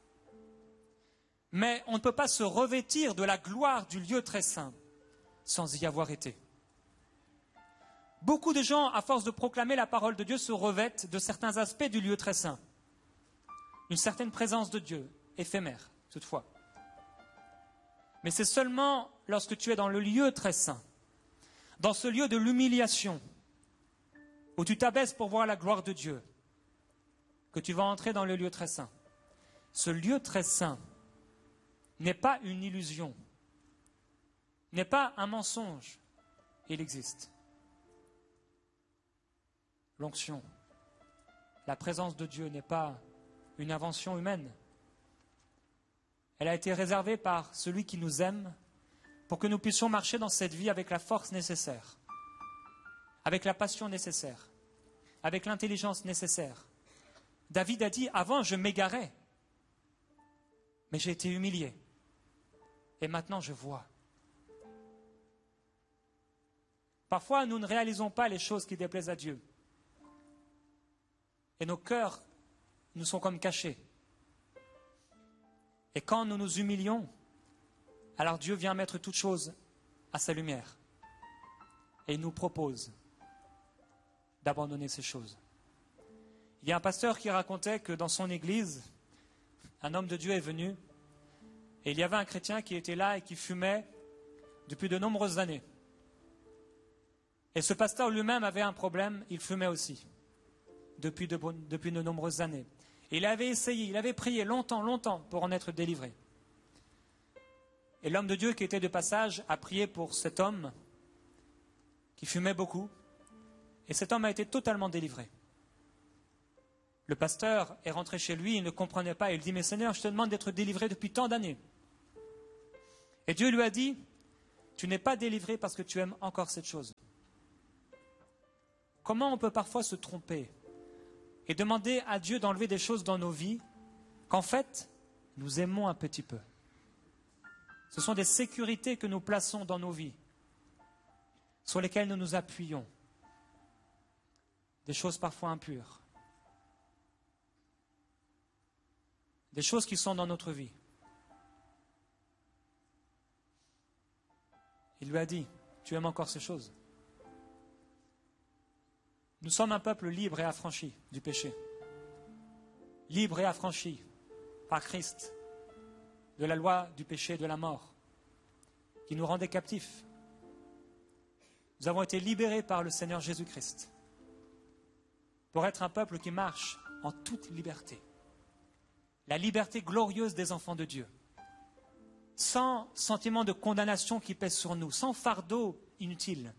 mais on ne peut pas se revêtir de la gloire du lieu très saint sans y avoir été. Beaucoup de gens, à force de proclamer la parole de Dieu, se revêtent de certains aspects du lieu très saint. Une certaine présence de Dieu, éphémère, toutefois. Mais c'est seulement lorsque tu es dans le lieu très saint, dans ce lieu de l'humiliation, où tu t'abaisses pour voir la gloire de Dieu, que tu vas entrer dans le lieu très saint. Ce lieu très saint n'est pas une illusion, n'est pas un mensonge, il existe. L'onction, la présence de Dieu n'est pas une invention humaine. Elle a été réservée par celui qui nous aime pour que nous puissions marcher dans cette vie avec la force nécessaire, avec la passion nécessaire, avec l'intelligence nécessaire. David a dit, avant je m'égarais, mais j'ai été humilié. Et maintenant je vois. Parfois nous ne réalisons pas les choses qui déplaisent à Dieu. Et nos cœurs nous sont comme cachés. Et quand nous nous humilions, alors Dieu vient mettre toutes choses à sa lumière. Et il nous propose d'abandonner ces choses. Il y a un pasteur qui racontait que dans son église, un homme de Dieu est venu et il y avait un chrétien qui était là et qui fumait depuis de nombreuses années. Et ce pasteur lui-même avait un problème, il fumait aussi depuis de, depuis de nombreuses années. Et il avait essayé, il avait prié longtemps, longtemps pour en être délivré. Et l'homme de Dieu qui était de passage a prié pour cet homme qui fumait beaucoup. Et cet homme a été totalement délivré. Le pasteur est rentré chez lui, il ne comprenait pas. Il dit, mais Seigneur, je te demande d'être délivré depuis tant d'années. Et Dieu lui a dit, tu n'es pas délivré parce que tu aimes encore cette chose. comment on peut parfois se tromper et demander à Dieu d'enlever des choses dans nos vies qu'en fait, nous aimons un petit peu. Ce sont des sécurités que nous plaçons dans nos vies, sur lesquelles nous nous appuyons. Des choses parfois impures. Des choses qui sont dans notre vie. Il lui a dit, tu aimes encore ces choses? Nous sommes un peuple libre et affranchi du péché. Libre et affranchi par Christ de la loi du péché et de la mort qui nous rendait captifs. Nous avons été libérés par le Seigneur Jésus-Christ pour être un peuple qui marche en toute liberté. La liberté glorieuse des enfants de Dieu. Sans sentiment de condamnation qui pèse sur nous, sans fardeau inutile,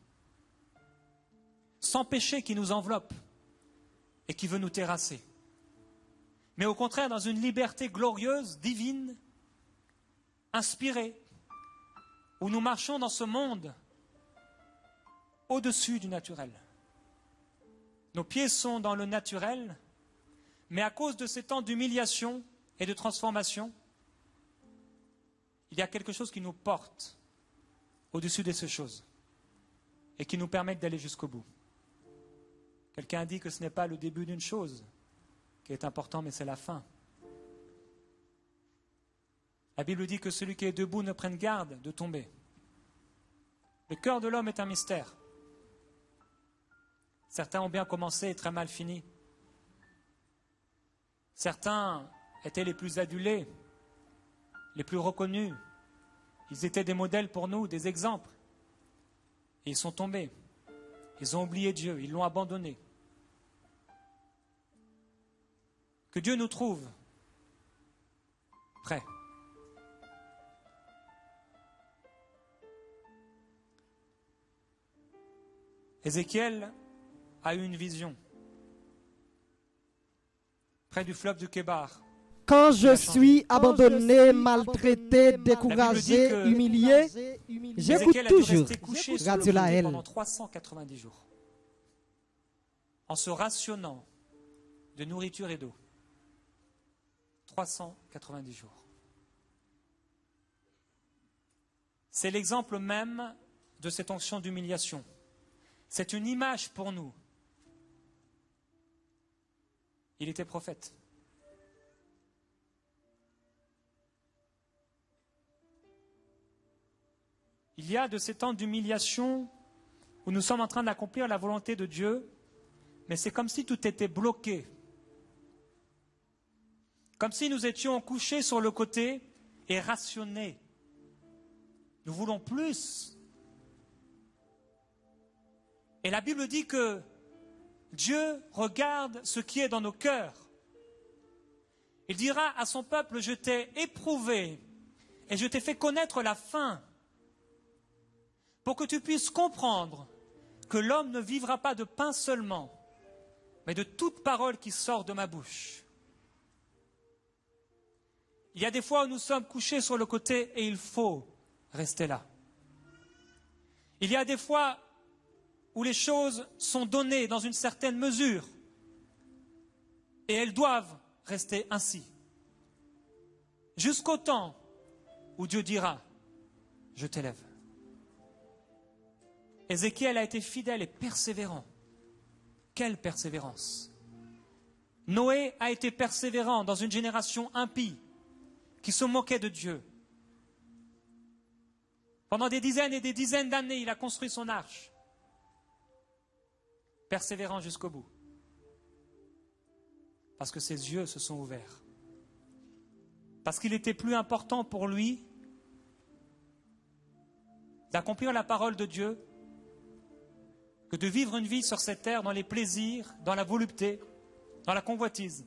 sans péché qui nous enveloppe et qui veut nous terrasser. Mais au contraire, dans une liberté glorieuse, divine, inspirée, où nous marchons dans ce monde au-dessus du naturel. Nos pieds sont dans le naturel, mais à cause de ces temps d'humiliation et de transformation, il y a quelque chose qui nous porte au-dessus de ces choses et qui nous permet d'aller jusqu'au bout. Quelqu'un a dit que ce n'est pas le début d'une chose qui est important, mais c'est la fin. La Bible dit que celui qui est debout ne prenne garde de tomber. Le cœur de l'homme est un mystère. Certains ont bien commencé et très mal fini. Certains étaient les plus adulés, les plus reconnus. Ils étaient des modèles pour nous, des exemples. Et ils sont tombés. Ils ont oublié Dieu, ils l'ont abandonné. Que Dieu nous trouve prêts. Ézéchiel a eu une vision près du fleuve du Kébar. Quand je suis abandonné, maltraité, découragé, humilié, j'écoute toujours Radio Laël. Pendant trois cent quatre-vingt-dix jours, en se rationnant de nourriture et d'eau. trois cent quatre-vingt-dix jours. C'est l'exemple même de cette onction d'humiliation. C'est une image pour nous. Il était prophète. Il y a de ces temps d'humiliation où nous sommes en train d'accomplir la volonté de Dieu, mais c'est comme si tout était bloqué. Comme si nous étions couchés sur le côté et rationnés. Nous voulons plus. Et la Bible dit que Dieu regarde ce qui est dans nos cœurs. Il dira à son peuple, je t'ai éprouvé et je t'ai fait connaître la fin pour que tu puisses comprendre que l'homme ne vivra pas de pain seulement, mais de toute parole qui sort de ma bouche. Il y a des fois où nous sommes couchés sur le côté et il faut rester là. Il y a des fois où les choses sont données dans une certaine mesure et elles doivent rester ainsi. Jusqu'au temps où Dieu dira, je t'élève. Ézéchiel a été fidèle et persévérant. Quelle persévérance! Noé a été persévérant dans une génération impie qui se moquait de Dieu. Pendant des dizaines et des dizaines d'années, il a construit son arche. Persévérant jusqu'au bout. Parce que ses yeux se sont ouverts. Parce qu'il était plus important pour lui d'accomplir la parole de Dieu que de vivre une vie sur cette terre dans les plaisirs, dans la volupté, dans la convoitise.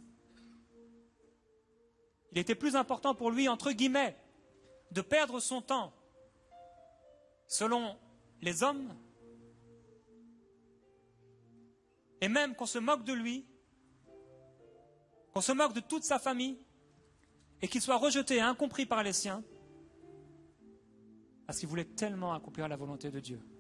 Il était plus important pour lui, entre guillemets, de perdre son temps, selon les hommes, et même qu'on se moque de lui, qu'on se moque de toute sa famille, et qu'il soit rejeté et incompris par les siens, parce qu'il voulait tellement accomplir la volonté de Dieu.